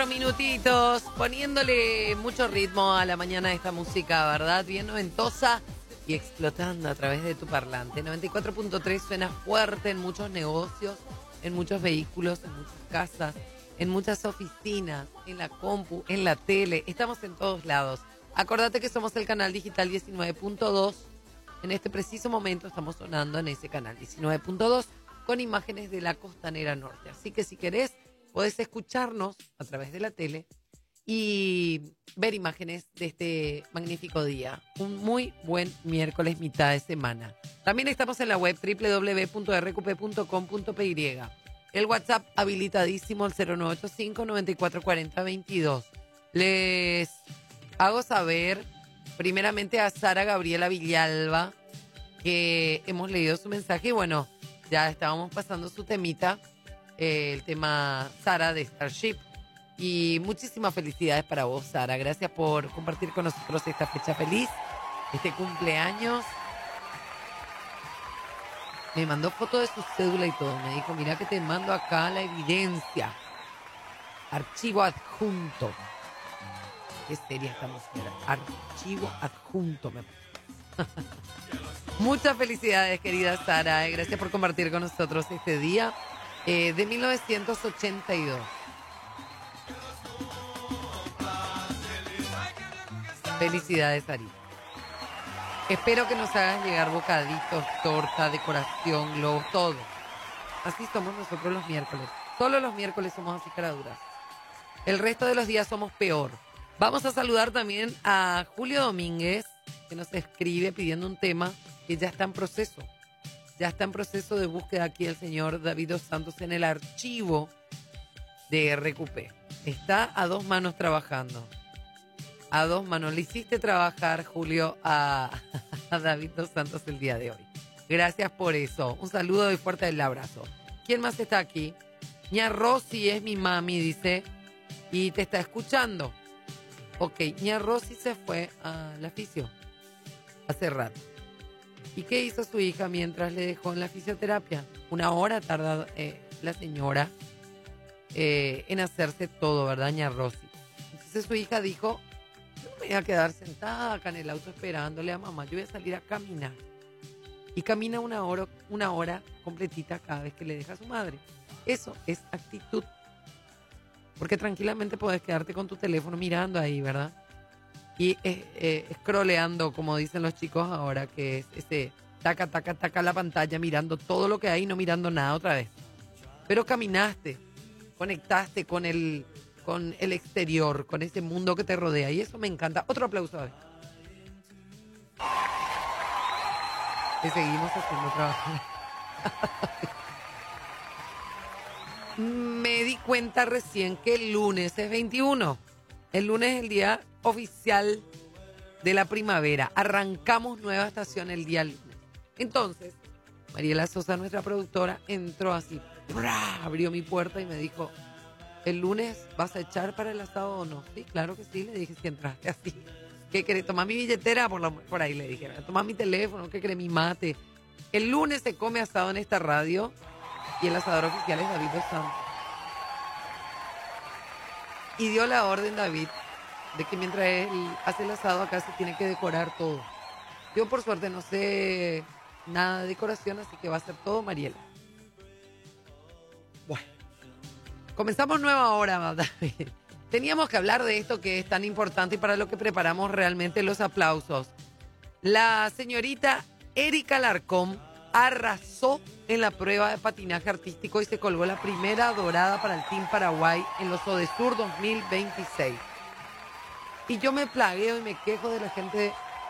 Minutitos, poniéndole mucho ritmo a la mañana de esta música, ¿verdad? Bien noventosa y explotando a través de tu parlante. 94.3 suena fuerte en muchos negocios, en muchos vehículos, en muchas casas, en muchas oficinas, en la compu, en la tele. Estamos en todos lados. Acordate que somos el canal digital 19.2. En este preciso momento estamos sonando en ese canal 19.2 con imágenes de la Costanera Norte. Así que si querés, podés escucharnos a través de la tele y ver imágenes de este magnífico día. Un muy buen miércoles, mitad de semana. También estamos en la web www.rqp.com.py. El WhatsApp habilitadísimo, el 0985-9440-22. Les hago saber primeramente a Sara Gabriela Villalba que hemos leído su mensaje y bueno, ya estábamos pasando su temita. El tema Sara de Starship. Y muchísimas felicidades para vos, Sara. Gracias por compartir con nosotros esta fecha feliz, este cumpleaños. Me mandó foto de su cédula y todo. Me dijo, mira que te mando acá la evidencia. Archivo adjunto. Qué seria esta mujer. Archivo adjunto. Muchas felicidades, querida Sara. Gracias por compartir con nosotros este día. De 1982. Felicidades, Ari. Espero que nos hagas llegar bocaditos, torta, decoración, globos, todo. Así somos nosotros los miércoles. Solo los miércoles somos así caraduras. El resto de los días somos peor. Vamos a saludar también a Julio Domínguez, que nos escribe pidiendo un tema que ya está en proceso. Ya está en proceso de búsqueda aquí el señor David Dos Santos en el archivo de RQP. Está a dos manos trabajando. A dos manos. Le hiciste trabajar, Julio, a David Dos Santos el día de hoy. Gracias por eso. Un saludo y fuerte el abrazo. ¿Quién más está aquí? Ña Rosy es mi mami, dice, y te está escuchando. Ok, Ña Rosy se fue a la fisio hace rato. ¿Y qué hizo su hija mientras le dejó en la fisioterapia? 1 hora tarda la señora en hacerse todo, ¿verdad, Ña Rosy? Entonces su hija dijo, yo no me voy a quedar sentada acá en el auto esperándole a mamá, yo voy a salir a caminar. Y camina 1 hora completita cada vez que le deja a su madre. Eso es actitud. Porque tranquilamente puedes quedarte con tu teléfono mirando ahí, ¿verdad? Y scrolleando, como dicen los chicos ahora, que es ese taca, taca, taca la pantalla, mirando todo lo que hay y no mirando nada otra vez. Pero caminaste, conectaste con el exterior, con ese mundo que te rodea. Y eso me encanta. Otro aplauso, a ver. Que seguimos haciendo trabajo. Me di cuenta recién que el lunes es 21. El lunes es el día oficial de la primavera. Arrancamos nueva estación el día lunes. Entonces, Mariela Sosa, nuestra productora, entró así, ¡bra! Abrió mi puerta y me dijo, ¿el lunes vas a echar para el asado o no? Sí, claro que sí, le dije, si entraste así. ¿Qué querés? Tomá mi billetera por ahí, le dije. Tomá mi teléfono, ¿qué querés? Mi mate. El lunes se come asado en esta radio y el asador oficial es David Dos Santos. Y dio la orden, David, de que mientras él hace el asado acá se tiene que decorar todo. Yo por suerte no sé nada de decoración, así que va a ser todo Mariela. Bueno, comenzamos nueva hora, David. Teníamos que hablar de esto que es tan importante y para lo que preparamos realmente los aplausos. La señorita Erika Larcón arrasó en la prueba de patinaje artístico y se colgó la primera dorada para el Team Paraguay en los Odesur 2026. Y yo me plagueo y me quejo de la gente